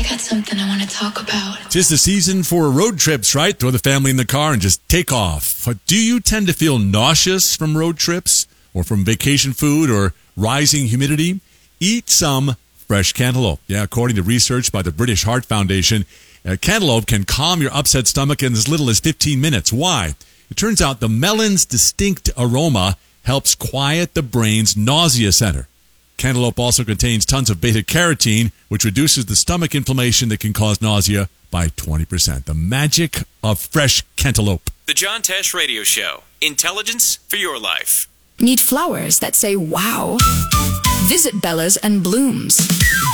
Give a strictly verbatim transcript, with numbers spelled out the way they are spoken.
got something I want to talk about. Tis the season for road trips, right? Throw the family in the car and just take off. But do you tend to feel nauseous from road trips or from vacation food or rising humidity? Eat some fresh cantaloupe. Yeah, according to research by the British Heart Foundation, uh, cantaloupe can calm your upset stomach in as little as fifteen minutes. Why? It turns out the melon's distinct aroma helps quiet the brain's nausea center. Cantaloupe also contains tons of beta-carotene, which reduces the stomach inflammation that can cause nausea by twenty percent. The magic of fresh cantaloupe. The John Tesh Radio Show. Intelligence for your life. Need flowers that say wow? Visit Bella's and Blooms.